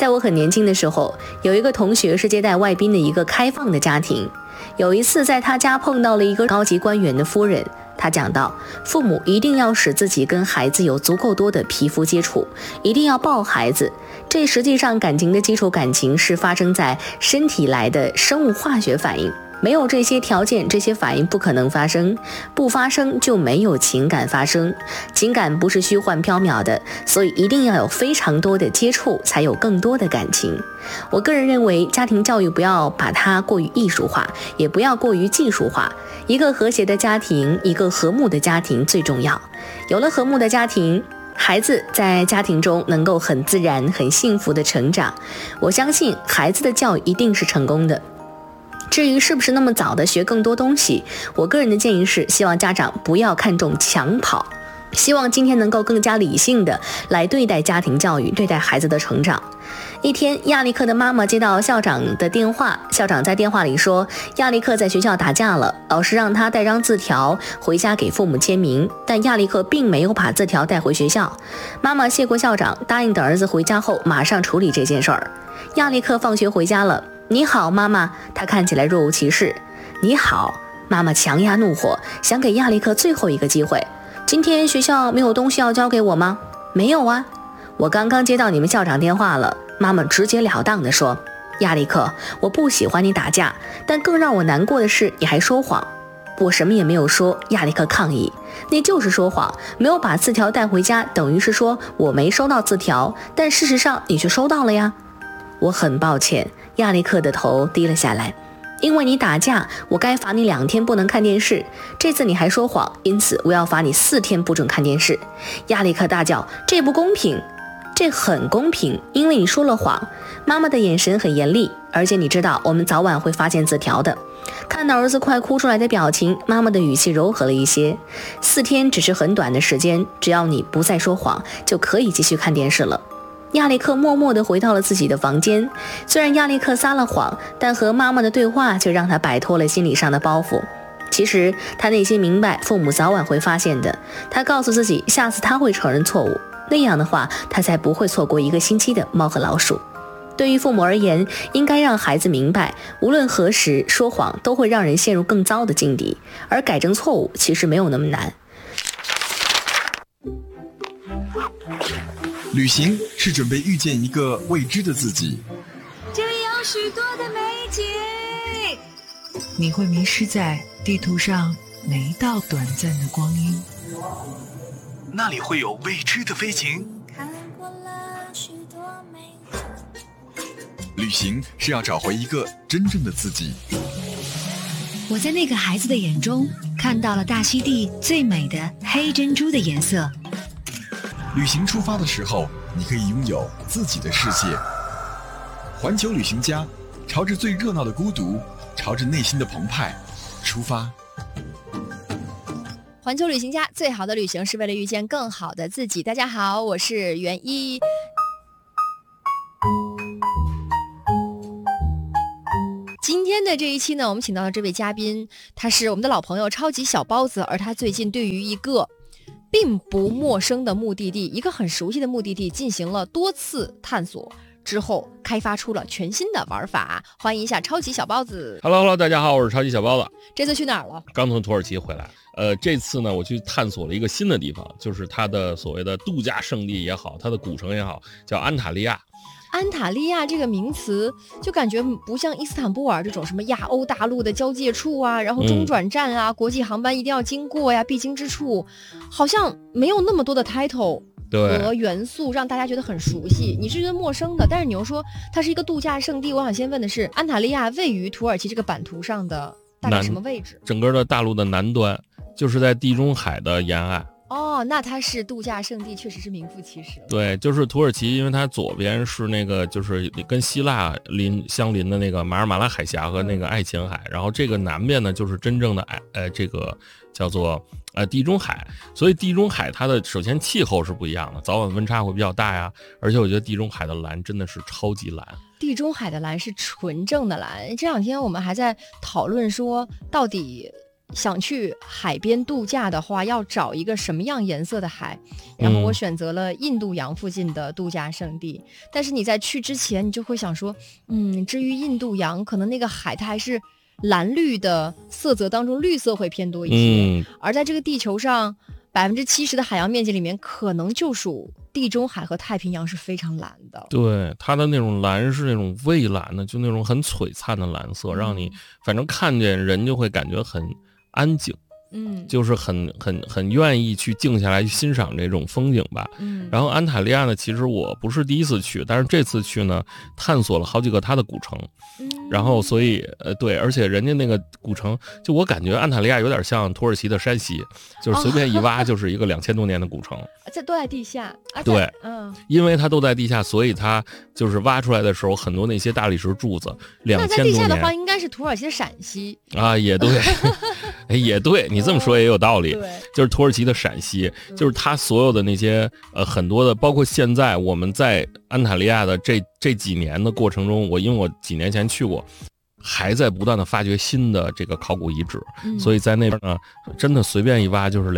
在我很年轻的时候，有一个同学是接待外宾的一个开放的家庭。有一次在他家碰到了一个高级官员的夫人，他讲到，父母一定要使自己跟孩子有足够多的皮肤接触，一定要抱孩子。这实际上感情的基础感情是发生在身体来的生物化学反应。没有这些条件，这些反应不可能发生，不发生就没有情感发生。情感不是虚幻缥缈的，所以一定要有非常多的接触，才有更多的感情。我个人认为，家庭教育不要把它过于艺术化，也不要过于技术化。一个和谐的家庭，一个和睦的家庭最重要。有了和睦的家庭，孩子在家庭中能够很自然、很幸福的成长。我相信孩子的教育一定是成功的。至于是不是那么早的学更多东西，我个人的建议是，希望家长不要看重抢跑，希望今天能够更加理性的来对待家庭教育，对待孩子的成长。一天，亚历克的妈妈接到校长的电话，校长在电话里说，亚历克在学校打架了，老师让他带张字条回家给父母签名，但亚历克并没有把字条带回学校。妈妈谢过校长，答应等儿子回家后马上处理这件事儿。亚历克放学回家了，你好，妈妈。他看起来若无其事。你好，妈妈强压怒火，想给亚历克最后一个机会。今天学校没有东西要交给我吗？没有啊。我刚刚接到你们校长电话了。妈妈直截了当地说，亚历克，我不喜欢你打架，但更让我难过的是你还说谎。我什么也没有说，亚历克抗议。那就是说谎，没有把字条带回家，等于是说我没收到字条，但事实上你却收到了呀。我很抱歉，亚历克的头低了下来。因为你打架，我该罚你2天不能看电视。这次你还说谎，因此我要罚你4天不准看电视。亚历克大叫，这不公平。这很公平，因为你说了谎。妈妈的眼神很严厉，而且你知道我们早晚会发现字条的。看到儿子快哭出来的表情，妈妈的语气柔和了一些。4天只是很短的时间，只要你不再说谎，就可以继续看电视了。亚历克默默地回到了自己的房间。虽然亚历克撒了谎，但和妈妈的对话却让他摆脱了心理上的包袱。其实他内心明白，父母早晚会发现的。他告诉自己，下次他会承认错误，那样的话，他才不会错过1个星期的猫和老鼠。对于父母而言，应该让孩子明白，无论何时说谎都会让人陷入更糟的境地，而改正错误其实没有那么难。 旅行是准备遇见一个未知的自己， 这里有许多的美景， 你会迷失在地图上每一道短暂的光阴， 那里会有未知的飞行。 看过了许多美景， 旅行是要找回一个真正的自己。 我在那个孩子的眼中看到了大溪地最美的黑珍珠的颜色。 旅行出发的时候，你可以拥有自己的世界。环球旅行家，朝着最热闹的孤独，朝着内心的澎湃出发。 环球旅行家，最好的旅行是为了遇见更好的自己。大家好，我是袁一。今天的这一期呢，我们请到的这位嘉宾，他是我们的老朋友超级小包子，而他最近对于一个并不陌生的目的地，一个很熟悉的目的地进行了多次探索之后，开发出了全新的玩法。欢迎一下超级小包子。 Hello， 大家好，我是超级小包子。 这次去哪儿了？ 刚从土耳其回来。这次呢，我去探索了一个新的地方，就是它的所谓的度假胜地也好，它的古城也好，叫安塔利亚。 安塔利亚这个名词就感觉不像伊斯坦布尔这种什么亚欧大陆的交界处啊，然后中转站啊，国际航班一定要经过呀，必经之处，好像没有那么多的 title 和元素让大家觉得很熟悉，你是觉得陌生的。但是你又说它是一个度假胜地，我想先问的是，安塔利亚位于土耳其这个版图上的大概什么位置？ 整个的大陆的南端，就是在地中海的沿岸。 哦，那它是度假胜地，确实是名副其实。 对，就是土耳其，因为它左边是那个就是跟希腊相邻的那个马尔马拉海峡和那个爱琴海，然后这个南边呢就是真正的这个叫做地中海。所以地中海它的首先气候是不一样的，早晚温差会比较大呀，而且我觉得地中海的蓝真的是超级蓝。 地中海的蓝是纯正的蓝。这两天我们还在讨论说，到底想去海边度假的话，要找一个什么样颜色的海？然后我选择了印度洋附近的度假胜地。但是你在去之前，你就会想说，至于印度洋，可能那个海它还是蓝绿的色泽当中，绿色会偏多一些。而在这个地球上，70%的海洋面积里面，可能就属地中海和太平洋是非常蓝的。 对，它的那种蓝是那种蔚蓝的，就那种很璀璨的蓝色，让你反正看见人就会感觉很安静，就是很愿意去静下来去欣赏这种风景吧。然后安塔利亚呢，其实我不是第一次去，但是这次去呢，探索了好几个它的古城。然后所以对，而且人家那个古城，就我感觉安塔利亚有点像土耳其的山西，就是随便一挖就是一个2000多年的古城， 都在地下。 对，因为它都在地下，所以它就是挖出来的时候，很多那些大理石柱子2000多年。 那在地下的话，应该是土耳其的陕西啊，也对，也对，你这么说也有道理。就是土耳其的陕西，就是它所有的那些很多的，包括现在我们在安塔利亚的这几年的过程中，因为我几年前去过，还在不断的发掘新的这个考古遗址，所以在那边呢，真的随便一挖就是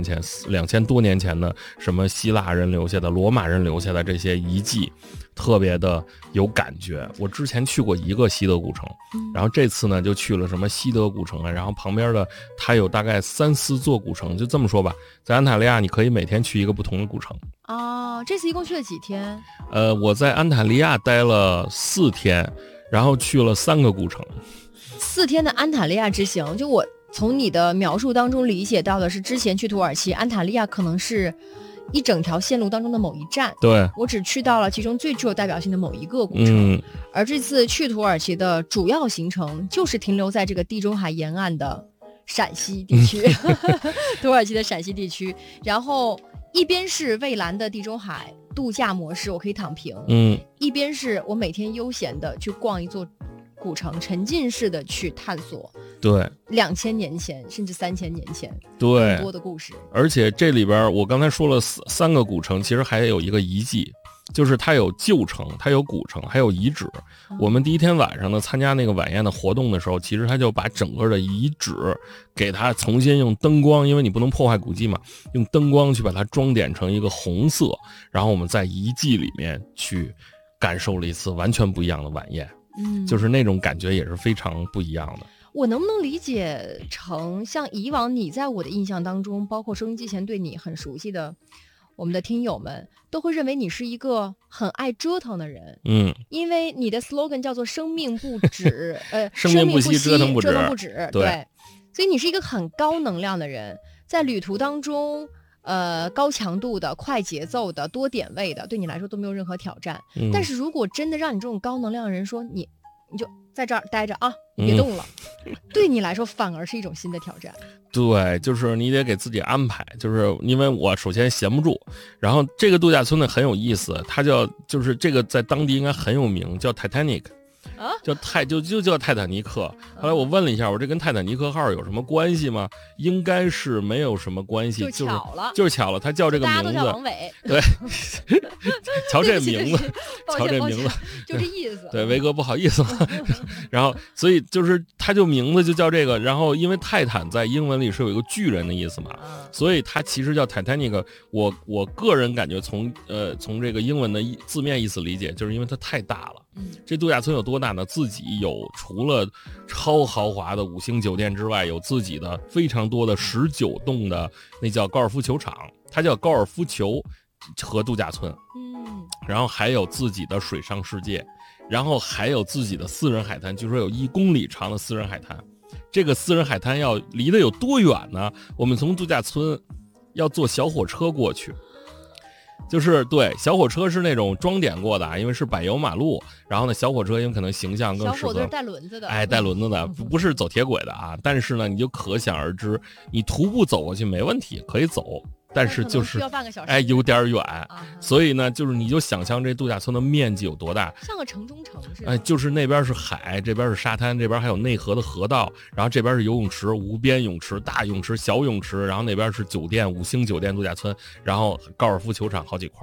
2000多年前的什么希腊人留下的、罗马人留下的这些遗迹，特别的有感觉。我之前去过一个西德古城，然后这次呢就去了什么西德古城啊，然后旁边的它有大概3、4座古城，就这么说吧，在安塔利亚你可以每天去一个不同的古城。 这次一共去了几天？ 我在安塔利亚待了4天。然后去了3个古城 ，4天的安塔利亚之行，就我从你的描述当中理解到的是，之前去土耳其，安塔利亚可能是一整条线路当中的某一站， 对， 我只去到了其中最具有代表性的某一个古城，而这次去土耳其的主要行程就是停留在这个地中海沿岸的陕西地区，土耳其的陕西地区，然后一边是蔚蓝的地中海度假模式，我可以躺平，一边是我每天悠闲的去逛一座古城，沉浸式的去探索， 对 ，2000年前甚至3000年前， 对， 很多的故事。 而且这里边我刚才说了3个古城，其实还有一个遗迹，就是它有旧城，它有古城，还有遗址。我们第一天晚上呢参加那个晚宴的活动的时候，其实他就把整个的遗址给它重新用灯光，因为你不能破坏古迹嘛，用灯光去把它装点成一个红色，然后我们在遗迹里面去感受了一次完全不一样的晚宴，就是那种感觉也是非常不一样的。 我能不能理解成像以往你在我的印象当中，包括收音机前对你很熟悉的我们的听友们都会认为你是一个很爱折腾的人，因为你的 slogan 叫做生命不止， 生命不息，折腾不止，对，所以你是一个很高能量的人，在旅途当中，高强度的、快节奏的、多点位的，对你来说都没有任何挑战。但是如果真的让你这种高能量的人说你就在这儿待着啊，别动了，对你来说反而是一种新的挑战。 对，就是你得给自己安排，就是因为我首先闲不住，然后这个度假村呢很有意思，它就是这个在当地应该很有名，叫 Titanic。就叫泰坦尼克。后来我问了一下，我这跟泰坦尼克号有什么关系吗？应该是没有什么关系， 就巧了， 就是巧了，他叫这个名字，大家都叫王伟， 对，瞧这名字，瞧这名字， 就这意思。 对，维哥不好意思了。然后，所以就是他就名字就叫这个。然后，因为泰坦在英文里是有一个巨人的意思嘛，所以它其实叫 Titanic。我个人感觉从这个英文的字面意思理解，就是因为它太大了。这度假村有多大呢？自己有除了超豪华的5星酒店之外，有自己的非常多的19栋的那叫高尔夫球场，它叫高尔夫球和度假村。然后还有自己的水上世界，然后还有自己的私人海滩，据说有1公里长的私人海滩。这个私人海滩要离得有多远呢？我们从度假村要坐小火车过去。就是对，小火车是那种装点过的，因为是柏油马路，然后呢，小火车因为可能形象更适合， 小火车带轮子的， 带轮子的，不是走铁轨的啊。但是呢，你就可想而知，你徒步走过去没问题，可以走，但是就是需要半个小时， 有点远。所以呢，就是你就想象这度假村的面积有多大， 像个城中城似的。 就是那边是海，这边是沙滩，这边还有内河的河道，然后这边是游泳池、无边泳池、大泳池、小泳池，然后那边是酒店，5星酒店度假村，然后高尔夫球场好几块。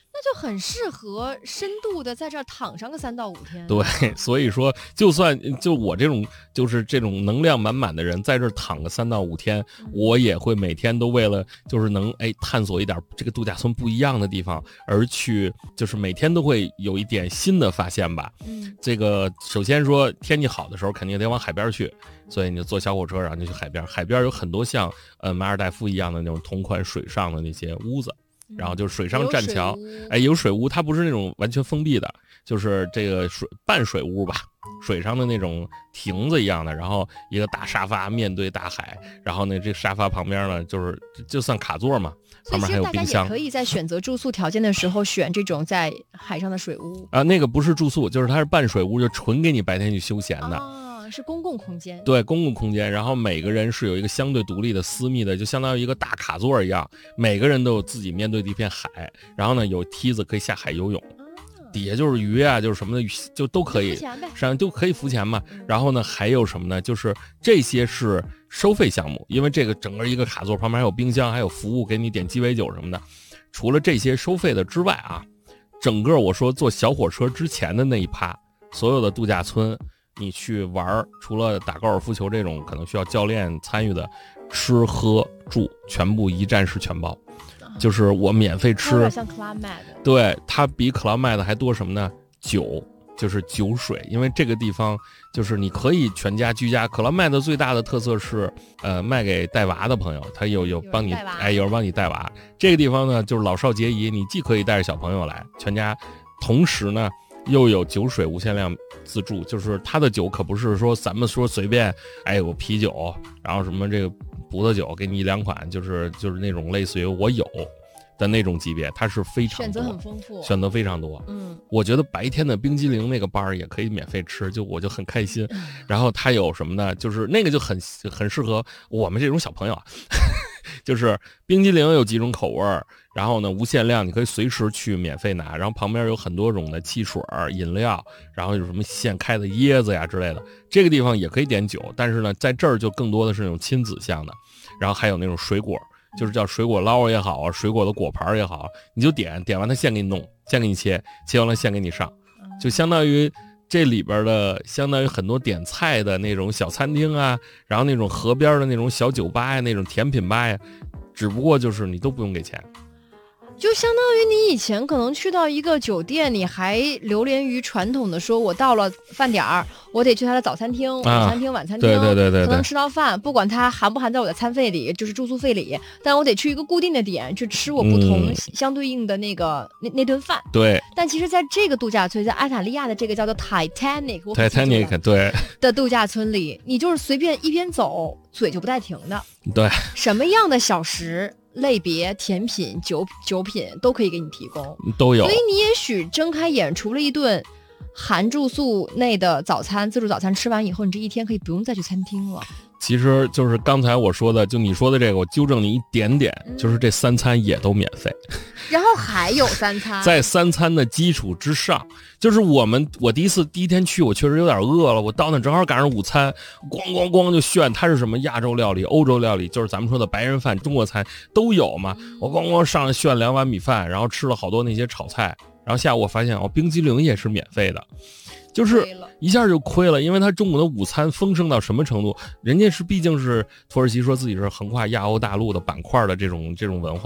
那就很适合深度的在这儿躺上个3到5天。 对，所以说就算就我这种就是这种能量满满的人，在这儿躺个3到5天，我也会每天都为了就是能探索一点这个度假村不一样的地方而去，就是每天都会有一点新的发现吧。这个首先说天气好的时候肯定得往海边去，所以你就坐小火车然后就去海边，海边有很多像马尔代夫一样的那种同款水上的那些屋子。然后就是水上栈桥，有水屋，它不是那种完全封闭的，就是这个半水屋吧，水上的那种亭子一样的，然后一个大沙发面对大海，然后呢，这沙发旁边呢就算卡座嘛，旁边还有冰箱。 所以其实大家也可以在选择住宿条件的时候选这种在海上的水屋啊，那个不是住宿，就是它是半水屋，就纯给你白天去休闲的。 是公共空间， 对，公共空间，然后每个人是有一个相对独立的私密的，就相当于一个大卡座一样，每个人都有自己面对的一片海，然后呢有梯子可以下海游泳，底下就是鱼啊，就是什么的，就都可以，上都可以浮潜嘛。然后呢还有什么呢？就是这些是收费项目，因为这个整个一个卡座旁边还有冰箱，还有服务给你点鸡尾酒什么的。除了这些收费的之外啊，整个我说坐小火车之前的那一趴，所有的度假村。你去玩，除了打高尔夫球这种可能需要教练参与的，吃喝住全部一站式全包，就是我免费吃。有点像 Club Med。 对，它比 Club Med 还多什么呢？酒，就是酒水，因为这个地方就是你可以全家居家。Club Med 最大的特色是，卖给带娃的朋友，他有帮你，有人帮你带娃。这个地方呢，就是老少皆宜，你既可以带着小朋友来，全家，同时呢。又有酒水无限量自助，就是它的酒可不是说咱们说随便，有啤酒，然后什么这个葡萄酒给你1-2款，就是那种类似于我有的那种级别，它是非常多选择很丰富， 选择非常多。我觉得白天的冰激凌那个班也可以免费吃，我就很开心。然后它有什么呢？就是那个就很适合我们这种小朋友啊。就是冰激凌有几种口味，然后呢无限量，你可以随时去免费拿，然后旁边有很多种的汽水饮料，然后有什么现开的椰子呀之类的。这个地方也可以点酒，但是呢在这儿就更多的是那种亲子向的，然后还有那种水果，就是叫水果捞也好，水果的果盘也好，你就点完它现给你弄，现给你切完了现给你上，就相当于这里边的相当于很多点菜的那种小餐厅啊，然后那种河边的那种小酒吧呀，那种甜品吧呀，只不过就是你都不用给钱。 就相当于你以前可能去到一个酒店，你还流连于传统的说，我到了饭点儿，我得去他的早餐厅、午餐厅、晚餐厅， 对， 才能吃到饭，不管它含不含在我的餐费里，就是住宿费里，但我得去一个固定的点去吃我不同相对应的那顿饭。 对。 但其实在这个度假村，在阿塔利亚的这个叫做 Titanic 对的度假村里，你就是随便一边走，嘴就不带停的。 对。 什么样的小食？类别甜品酒品都可以给你提供， 都有。 所以你也许睁开眼，除了一顿含住宿内的早餐自助早餐吃完以后，你这一天可以不用再去餐厅了。 其实就是刚才我说的，就你说的这个，我纠正你一点点，就是这3餐也都免费。 然后还有3餐， 在3餐的基础之上，就是我第一天去，我确实有点饿了，我到那正好赶上午餐，咣就炫，它是什么亚洲料理、欧洲料理，就是咱们说的白人饭、中国餐都有嘛。我咣上来炫2碗米饭，然后吃了好多那些炒菜，然后下午我发现冰激凌也是免费的。就是一下就亏了，因为他中午的午餐丰盛到什么程度？人家是毕竟是土耳其说自己是横跨亚欧大陆的板块的这种文化。